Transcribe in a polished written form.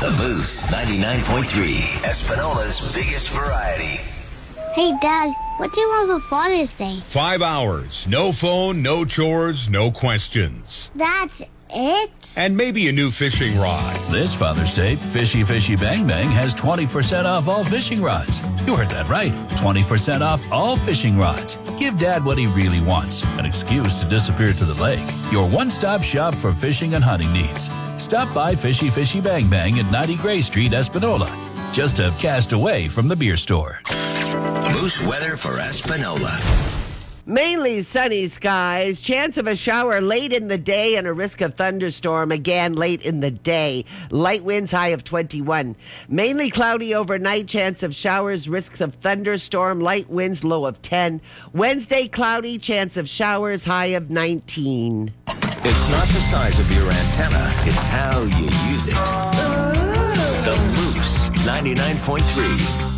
The Moose 99.3, Espinola's biggest variety. Hey, Dad, what do you want for Father's Day? 5 hours, no phone, no chores, no questions. That's it? And maybe a new fishing rod. This Father's Day, Fishy Fishy Bang Bang has 20% off all fishing rods. You heard that right. 20% off all fishing rods. Give Dad what he really wants. An excuse to disappear to the lake. Your one-stop shop for fishing and hunting needs. Stop by Fishy Fishy Bang Bang at 90 Gray Street, Espinola. Just a cast away from the beer store. Moose weather for Espinola. Mainly sunny skies, chance of a shower late in the day and a risk of thunderstorm again late in the day. Light winds high of 21. Mainly cloudy overnight, chance of showers, risk of thunderstorm, light winds low of 10. Wednesday cloudy, chance of showers high of 19. It's not the size of your antenna, it's how you use it. The Moose 99.3.